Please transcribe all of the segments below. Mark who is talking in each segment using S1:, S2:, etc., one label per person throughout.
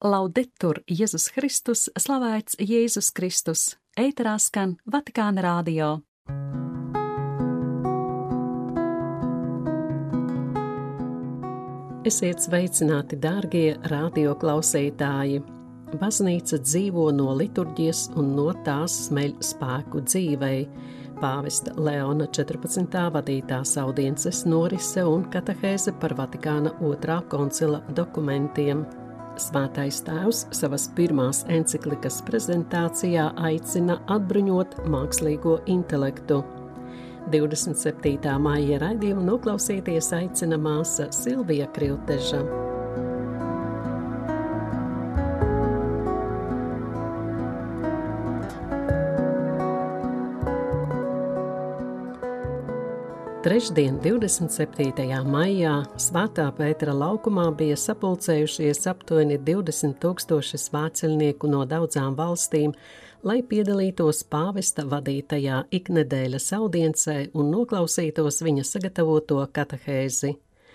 S1: Laudetur Jēzus Kristus, slavēts Jēzus Kristus, ēterā skan Vatikāna radio. Esiet sveicināti, dārgie radio klausītāji! Baznīca dzīvo no liturģijas un no tās smeļ spēku dzīvei. Pāvesta Leona 14. vadītās audiences norise un katehēze par Vatikāna II koncila dokumentiem. Svētais Tēvs savas pirmās enciklikas prezentācijā aicina atbruņot mākslīgo intelektu. 27. maija raidījumu noklausīties aicina māsa Silvija Krilteža. Trešdien, 27. maijā, Svētā Pētera laukumā bija sapulcējušies aptuveni 20 000 svētceļnieku no daudzām valstīm, lai piedalītos pāvesta vadītajā iknedēļas audiencē un noklausītos viņa sagatavoto katehēzi.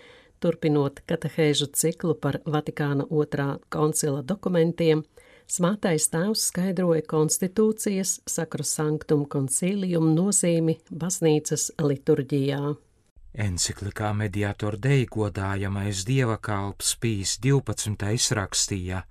S1: Turpinot katehēžu ciklu par Vatikāna II koncila dokumentiem, Svētais Tēvs skaidroja konstitūcijas Sacrosanctum Concilium nozīmi baznīcas liturģijā.
S2: Enciklikā Mediator Dei godājamais dieva kalps Pijs 12. rakstīja: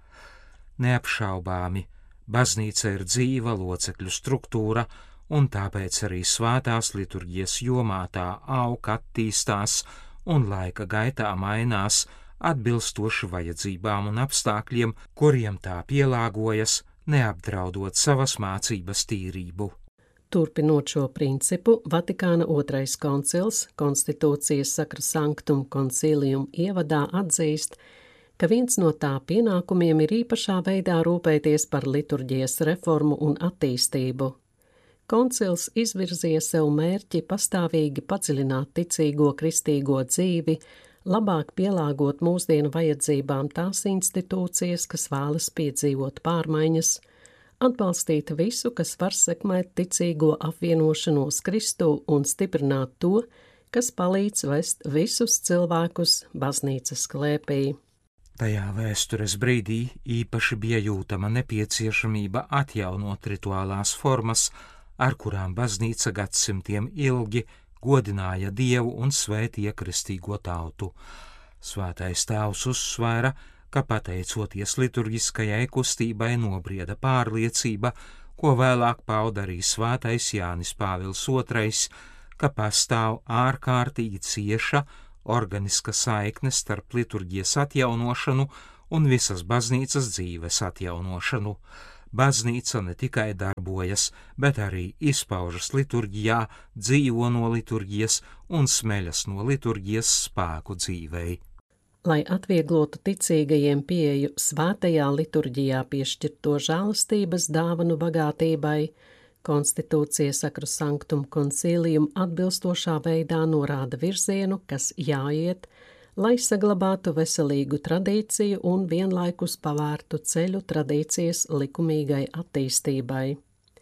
S2: Neapšaubāmi, baznīca ir dzīva locekļu struktūra, un tāpēc arī svētās liturģijas jomā tā aug, attīstās un laika gaitā mainās, atbilstoši vajadzībām un apstākļiem, kuriem tā pielāgojas, neapdraudot savas mācības tīrību.
S1: Turpinot šo principu, Vatikāna II koncils konstitūcijas Sacrosanctum Concilium ievadā atzīst, ka viens no tā pienākumiem ir īpašā veidā rūpēties par liturģijas reformu un attīstību. Koncils izvirzīja sev mērķi pastāvīgi padziļināt ticīgo kristīgo dzīvi, labāk pielāgot mūsdienu vajadzībām tās institūcijas, kas vēlas piedzīvot pārmaiņas, atbalstīt visu, kas var sekmēt ticīgo apvienošanos Kristū un stiprināt to, kas palīdz vest visus cilvēkus baznīcas klēpī.
S2: Tajā vēstures brīdī īpaši bija jūtama nepieciešamība atjaunot rituālās formas, ar kurām baznīca gadsimtiem ilgi godināja Dievu un svētīja kristīgo tautu. Svētais Tēvs uzsvēra, ka pateicoties liturģiskajai kustībai nobrieda pārliecība, ko vēlāk pauda arī svētais Jānis Pāvils II, ka pastāv ārkārtīgi cieša, organiska saikne starp liturģijas atjaunošanu un visas baznīcas dzīves atjaunošanu. Baznīca ne tikai darbojas, bet arī izpaužas liturģijā, dzīvo no liturģijas un smeļas no liturģijas spēku dzīvei.
S1: Lai atvieglotu ticīgajiem pieeju svētajā liturģijā piešķirto žēlastības dāvanu bagātībai, konstitūcija Sacrosanctum Concilium atbilstošā veidā norāda virzienu, kas jāiet, lai saglabātu veselīgu tradīciju un vienlaikus pavērtu ceļu tradīcijas likumīgai attīstībai.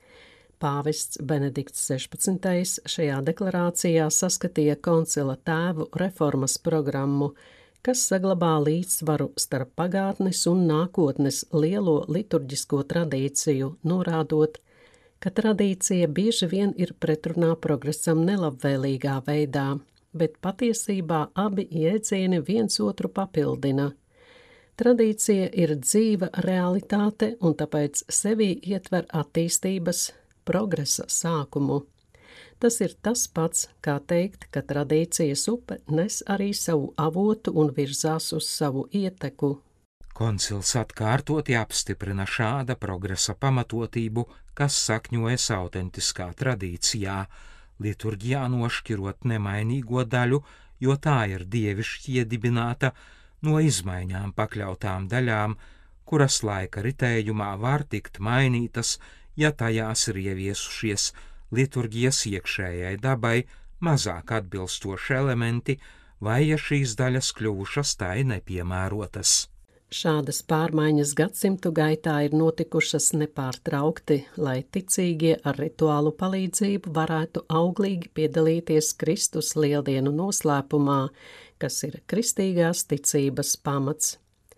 S1: Pāvests Benedikts 16. šajā deklarācijā saskatīja koncila tēvu reformas programmu, kas saglabā līdzsvaru starp pagātnes un nākotnes lielo liturģisko tradīciju, norādot, ka tradīcija bieži vien ir pretrunā progresam nelabvēlīgā veidā, bet patiesībā abi jēdzieni viens otru papildina. Tradīcija ir dzīva realitāte un tāpēc sevī ietver attīstības, progresa sākumu. Tas ir tas pats, kā teikt, ka tradīcijas upe nes arī savu avotu un virzās uz savu ieteku.
S2: Koncils atkārtoti apstiprina šāda progresa pamatotību, kas sakņojas autentiskā tradīcijā, liturģijā nošķirot nemainīgo daļu, jo tā ir dievišķi iedibināta, no izmaiņām pakļautām daļām, kuras laika ritējumā var tikt mainītas, ja tajās ir ieviesušies liturģijas iekšējai dabai mazāk atbilstoši elementi, vai ja šīs daļas kļuvušas tai nepiemērotas.
S1: Šādas pārmaiņas gadsimtu gaitā ir notikušas nepārtraukti, lai ticīgie ar rituālu palīdzību varētu auglīgi piedalīties Kristus lieldienu noslēpumā, kas ir kristīgās ticības pamats.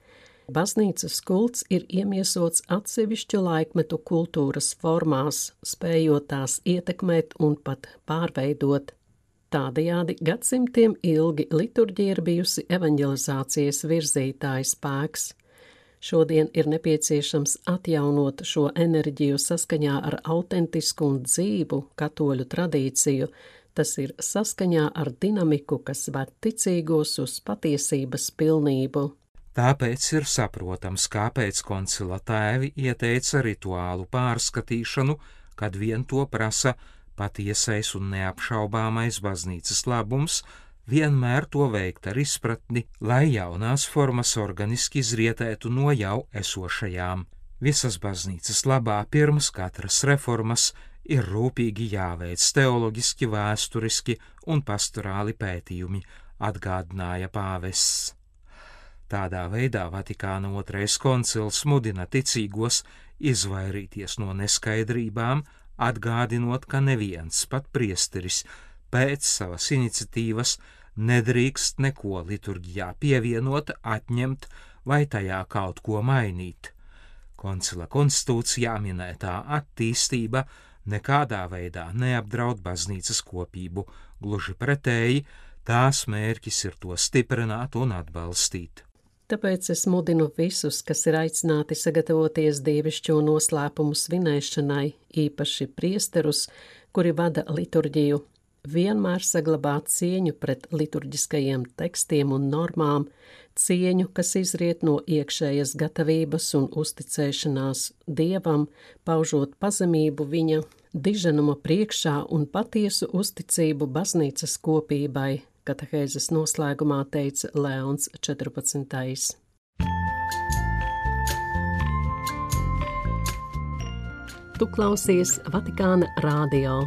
S1: Baznīcas kults ir iemiesots atsevišķu laikmetu kultūras formās, spējot tās ietekmēt un pat pārveidot. Tādējādi gadsimtiem ilgi liturģija ir bijusi evaņģelizācijas virzītāja spēks. Šodien ir nepieciešams atjaunot šo enerģiju saskaņā ar autentisku un dzīvu katoļu tradīciju. Tas ir saskaņā ar dinamiku, kas ved ticīgos uz patiesības pilnību.
S2: Tāpēc ir saprotams, kāpēc koncila tēvi ieteica rituālu pārskatīšanu, kad vien to prasa patiesais un neapšaubāmais baznīcas labums, vienmēr to veikt ar izpratni, lai jaunās formas organiski izrietētu no jau esošajām. Visas baznīcas labā pirms katras reformas ir rūpīgi jāveic teoloģiski, vēsturiski un pastorāli pētījumi, atgādināja pāvests. Tādā veidā Vatikāna II koncils mudina ticīgos izvairīties no neskaidrībām, atgādinot, ka neviens, pat priesteris, pēc savas iniciatīvas nedrīkst neko liturģijā pievienot, atņemt vai tajā kaut ko mainīt. Koncila konstitūcijā minētā attīstība nekādā veidā neapdraud baznīcas kopību, gluži pretēji, tās mērķis ir to stiprināt un atbalstīt.
S1: Tāpēc es mudinu visus, kas ir aicināti sagatavoties dievišķo noslēpumu svinēšanai, īpaši priesterus, kuri vada liturģiju, vienmēr saglabāt cieņu pret liturģiskajiem tekstiem un normām, cieņu, kas izriet no iekšējas gatavības un uzticēšanās Dievam, paužot pazemību viņa diženuma priekšā un patiesu uzticību baznīcas kopībai, katehēzes noslēgumā teica Leons 14. Tu klausies Vatikāna radio.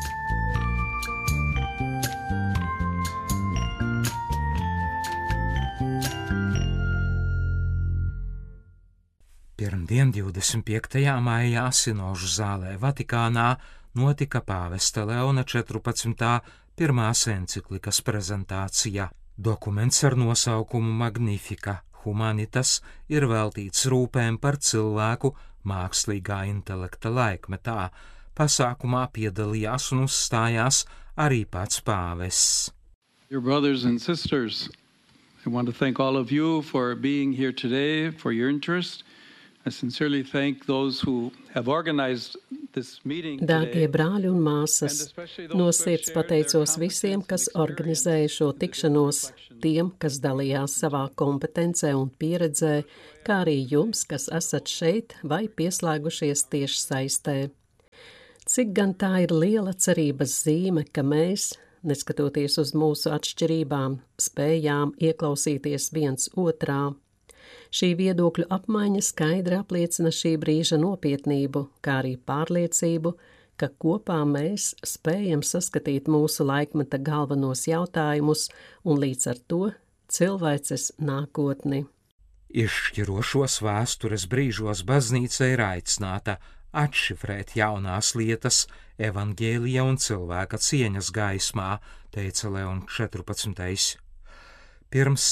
S2: Pirmdien 25. maijā Sinožu zālē Vatikānā notika pāvesta Leona 14. pirmās enciklikas prezentācija. Dokuments ar nosaukumu Magnifica Humanitas ir veltīts rūpēm par cilvēku mākslīgā intelekta laikmetā. Pasākumā piedalījās un uzstājās arī pats pāvests.
S3: Dear brothers and sisters, I want to thank all of you for being here today, for your interest. I sincerely thank those who have organized this meeting today.
S1: Dārgie brāļi un māsas, no sirds pateicos visiem, kas organizēja šo tikšanos, tiem, kas dalījās savā kompetencē un pieredzē, kā arī jums, kas esat šeit vai pieslēgušies tieši saistē. Cik gan tā ir liela cerības zīme, ka mēs, neskatoties uz mūsu atšķirībām, spējām ieklausīties viens otrā. Šī viedokļu apmaiņa skaidri apliecina šī brīža nopietnību, kā arī pārliecību, ka kopā mēs spējam saskatīt mūsu laikmeta galvenos jautājumus un līdz ar to cilvēces nākotni.
S2: Izšķirošos vēstures brīžos baznīca ir aicināta atšifrēt jaunās lietas evaņģēlija un cilvēka cieņas gaismā, teica Leons 14. Pirms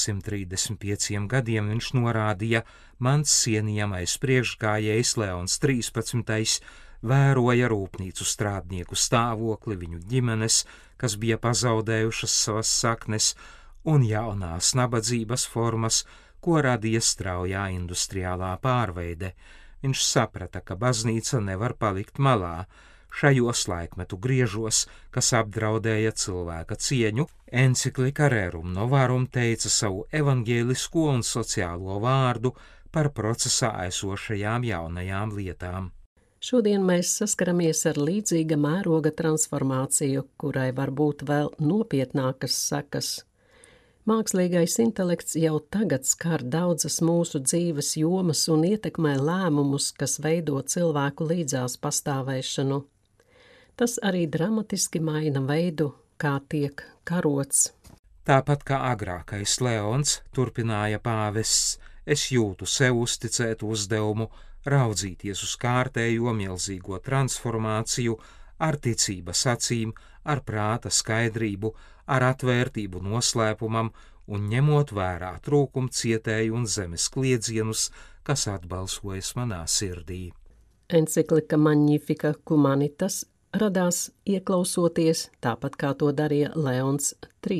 S2: 135 gadiem viņš norādīja, mans cienījamais priekšgājējs Leons 13. vēroja rūpnīcu strādnieku stāvokli, viņu ģimenes, kas bija pazaudējušas savas saknes, un jaunās nabadzības formas, ko radīja straujā industriālā pārveide. Viņš saprata, ka baznīca nevar palikt malā. Šajos laikmetu griežos, kas apdraudēja cilvēka cieņu, enciklika Rerum Novarum teica savu evaņģēlisko un sociālo vārdu par procesā esošajām jaunajām lietām.
S1: Šodien mēs saskaramies ar līdzīga mēroga transformāciju, kurai var būt vēl nopietnākas sekas. Mākslīgais intelekts jau tagad skar daudzas mūsu dzīves jomas un ietekmē lēmumus, kas veido cilvēku līdzās pastāvēšanu. Tas arī dramatiski maina veidu, kā tiek karots.
S2: Tāpat kā agrākais Leons, turpināja pāvests, es jūtu sev uzticēt uzdevumu raudzīties uz kārtējo milzīgo transformāciju ar ticības acīm, ar prāta skaidrību, ar atvērtību noslēpumam un ņemot vērā trūkumu cietēju un zemes kliedzienus, kas atbalsojas manā sirdī.
S1: Enciklika Magnifica Humanitas radās ieklausoties, tāpat kā to darīja Leons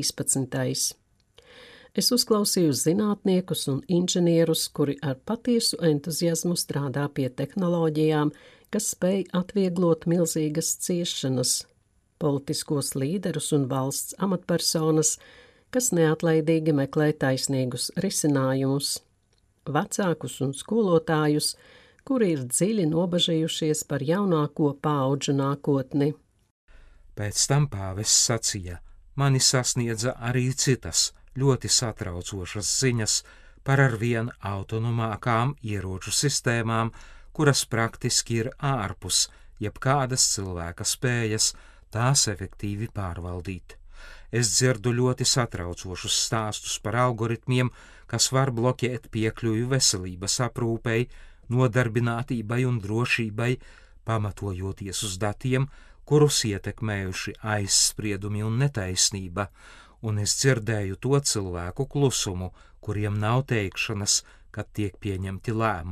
S1: 13. Es uzklausīju zinātniekus un inženierus, kuri ar patiesu entuziasmu strādā pie tehnoloģijām, kas spēj atvieglot milzīgas ciešanas, politiskos līderus un valsts amatpersonas, kas neatlaidīgi meklē taisnīgus risinājumus, vecākus un skolotājus, kuri ir dziļi nobažījušies par jaunāko paudžu nākotni.
S2: Pēc tam pāvests sacīja, mani sasniedza arī citas ļoti satraucošas ziņas par arvien autonomākām ieroču sistēmām, kuras praktiski ir ārpus jebkādas cilvēka spējas tās efektīvi pārvaldīt. Es dzirdu ļoti satraucošus stāstus par algoritmiem, kas var bloķēt piekļuvi veselības aprūpei, nodarbinātībai un drošībai, pamatojoties uz datiem, kurus ietekmējuši aizspriedumi un netaisnība, un es dzirdēju to cilvēku klusumu, kuriem nav teikšanas, kad tiek pieņemti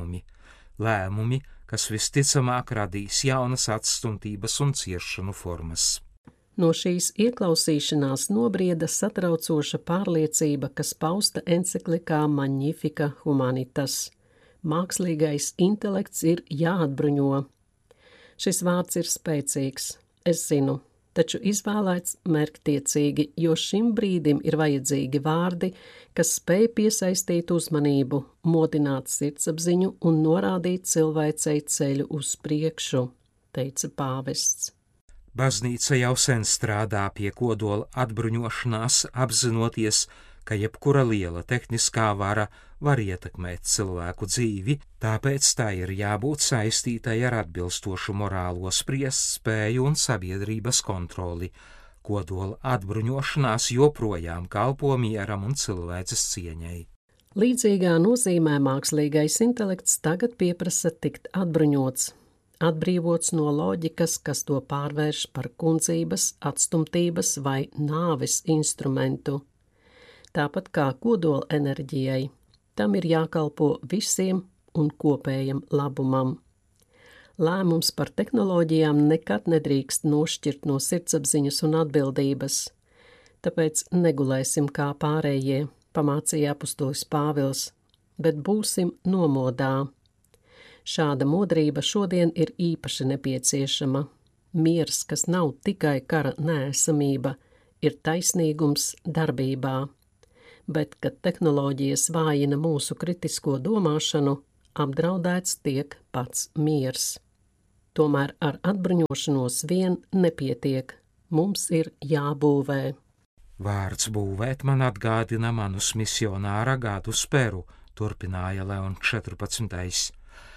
S2: lēmumi, kas visticamāk radīs jaunas atstumtības un ciešanu formas.
S1: No šīs ieklausīšanās nobrieda satraucoša pārliecība, kas pausta enciklikā Magnifica Humanitas. Mākslīgais intelekts ir jāatbruņo. Šis vārds ir spēcīgs, es zinu, taču izvēlēts mērķtiecīgi, jo šim brīdim ir vajadzīgi vārdi, kas spēj piesaistīt uzmanību, modināt sirdsapziņu un norādīt cilvēcei ceļu uz priekšu, teica pāvests.
S2: Baznīca jau sen strādā pie kodola atbruņošanās, apzinoties, ka jebkura liela tehniskā vara var ietekmēt cilvēku dzīvi, tāpēc tā ir jābūt saistītai ar atbilstošu morālo spriest spēju un sabiedrības kontroli. Kodola atbruņošanās joprojām kalpo mieram un cilvēces cieņai.
S1: Līdzīgā nozīmē mākslīgais intelekts tagad pieprasa tikt atbruņots, atbrīvots no loģikas, kas to pārvērš par kundzības, atstumtības vai nāves instrumentu. Tāpat kā kodola enerģijai, tam ir jākalpo visiem un kopējam labumam. Lēmums par tehnoloģijām nekad nedrīkst nošķirt no sirdsapziņas un atbildības, tāpēc negulēsim kā pārējie, pamācīja apustulis Pāvils, bet būsim nomodā. Šāda modrība šodien ir īpaši nepieciešama. Miers, kas nav tikai kara neesamība, ir taisnīgums darbībā. Bet, kad tehnoloģijas vājina mūsu kritisko domāšanu, apdraudēts tiek pats miers. Tomēr ar atbruņošanos vien nepietiek, mums ir jābūvē.
S2: Vārds būvēt man atgādina manus misionāra gadus Peru, turpināja Leons 14.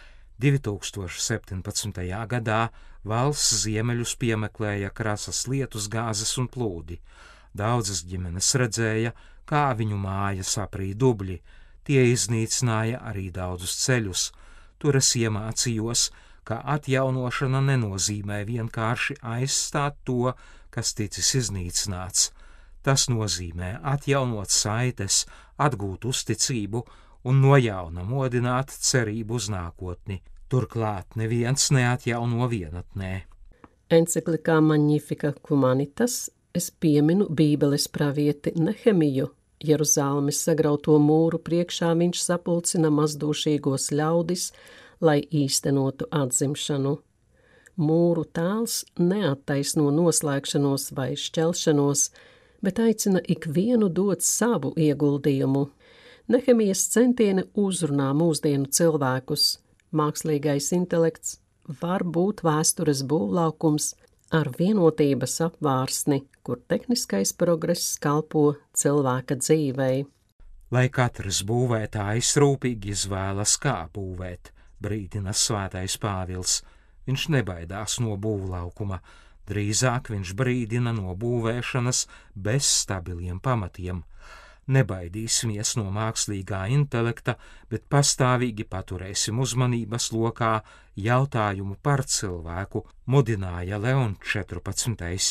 S2: 2017. gadā valsts ziemeļus piemeklēja krasas lietus, gāzes un plūdi. Daudzas ģimenes redzēja, kā viņu mājas aprīja dubļi, tie iznīcināja arī daudzus ceļus. Tur es iemācījos, ka atjaunošana nenozīmē vienkārši aizstāt to, kas ticis iznīcināts. Tas nozīmē atjaunot saites, atgūt uzticību un no jauna modināt cerību uz nākotni. Turklāt neviens neatjauno vienatnē.
S1: Enciklikā Magnifica Humanitas es pieminu Bībeles pravieti Nehemiju. Jeruzālemes sagrauto mūru priekšā viņš sapulcina mazdūšīgos ļaudis, lai īstenotu atzimšanu. Mūru tēls neattaisno noslēgšanos vai šķelšanos, bet aicina ikvienu dot savu ieguldījumu. Nehemijas centieni uzrunā mūsdienu cilvēkus. Mākslīgais intelekts var būt vēstures būvlaukums ar vienotības apvārsni, kur tehniskais progress kalpo cilvēka dzīvei.
S2: Lai katrs būvētājs rūpīgi izvēlas, kā būvēt, brīdina svētais Pāvils. Viņš nebaidās no būvlaukuma, drīzāk viņš brīdina no būvēšanas bez stabiliem pamatiem. Nebaidīsimies no mākslīgā intelekta, bet pastāvīgi paturēsim uzmanības lokā jautājumu par cilvēku, mudināja Leons 14.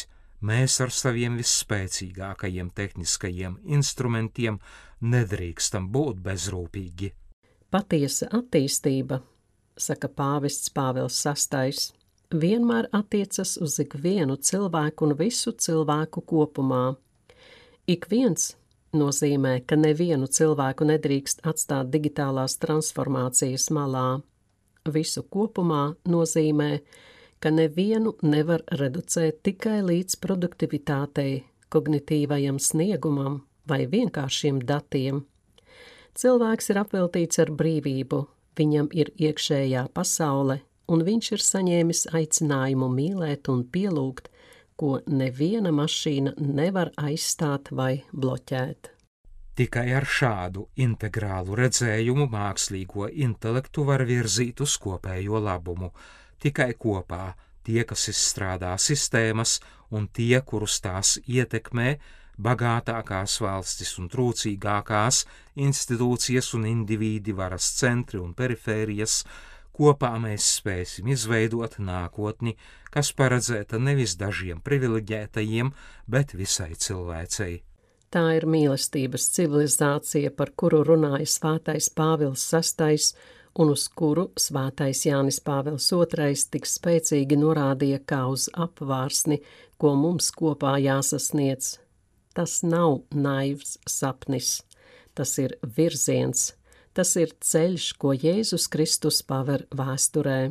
S2: Mēs ar saviem visspēcīgākajiem tehniskajiem instrumentiem nedrīkstam būt bezrūpīgi.
S1: Patiesa attīstība, saka pāvests Pāvils VI, vienmēr attiecas uz ikvienu cilvēku un visu cilvēku kopumā. Ik viens nozīmē, ka nevienu cilvēku nedrīkst atstāt digitālās transformācijas malā. Visu kopumā nozīmē, ka nevienu nevar reducēt tikai līdz produktivitātei, kognitīvajam sniegumam vai vienkāršiem datiem. Cilvēks ir apveltīts ar brīvību, viņam ir iekšējā pasaule, un viņš ir saņēmis aicinājumu mīlēt un pielūgt, ko neviena mašīna nevar aizstāt vai bloķēt.
S2: Tikai ar šādu integrālu redzējumu mākslīgo intelektu var virzīt uz kopējo labumu. Tikai kopā tie, kas izstrādā sistēmas, un tie, kurus tās ietekmē, bagātākās valstis un trūcīgākās institūcijas un indivīdi, varas centri un perifērijas, kopā mēs spēsim izveidot nākotni, kas paredzēta nevis dažiem privileģētajiem, bet visai cilvēcei.
S1: Tā ir mīlestības civilizācija, par kuru runāja svētais Pāvils VI un uz kuru svētais Jānis Pāvils II tik spēcīgi norādīja kā uz apvārsni, ko mums kopā jāsasniedz. Tas nav naivs sapnis, tas ir virziens, tas ir ceļš, ko Jēzus Kristus paver vēsturē.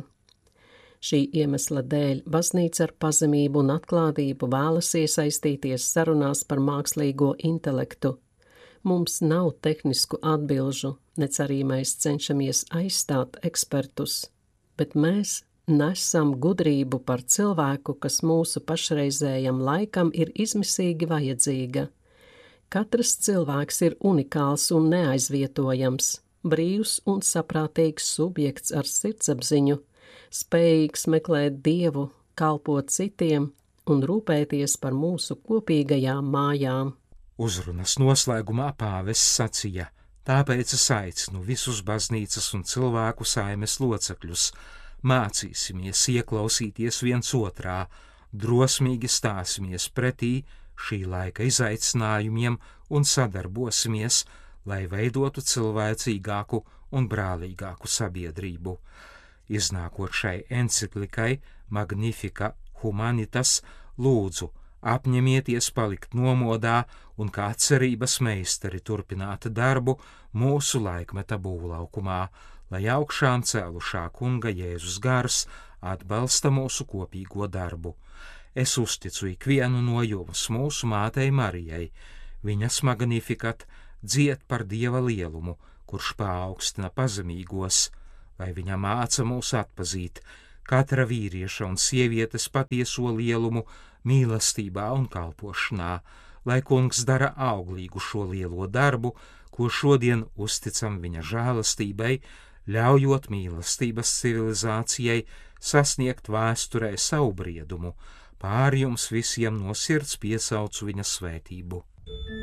S1: Šī iemesla dēļ baznīca ar pazemību un atklātību vēlas iesaistīties sarunās par mākslīgo intelektu. Mums nav tehnisku atbilžu, nec arī mēs cenšamies aizstāt ekspertus, bet mēs nesam gudrību par cilvēku, kas mūsu pašreizējam laikam ir izmisīgi vajadzīga. Katrs cilvēks ir unikāls un neaizvietojams, brīvs un saprātīgs subjekts ar sirdsapziņu, spējīgs meklēt Dievu, kalpot citiem un rūpēties par mūsu kopīgajām mājām.
S2: Uzrunas noslēgumā pāvests sacīja: tāpēc es aicinu visus baznīcas un cilvēku saimes locekļus, mācīsimies ieklausīties viens otrā, drosmīgi stāsimies pretī šī laika izaicinājumiem un sadarbosimies, lai veidotu cilvēcīgāku un brālīgāku sabiedrību. Iznākot šai enciklikai Magnifica Humanitas, lūdzu, apņemieties palikt nomodā un kā cerības meistari turpināt darbu mūsu laikmeta būvlaukumā, lai augšām cēlušā kunga Jēzus gars atbalsta mūsu kopīgo darbu. Es uzticu ikvienu no jums mūsu mātei Marijai, viņas Magnificat dzied par Dieva lielumu, kurš paaugstina pazemīgos, lai viņa māca mūs atpazīt katra vīrieša un sievietes patieso lielumu mīlestībā un kalpošanā, lai kungs dara auglīgu šo lielo darbu, ko šodien uzticam viņa žēlastībai, ļaujot mīlestības civilizācijai sasniegt vēsturē savu briedumu. Pār jums visiem no sirds piesaucu viņa svētību.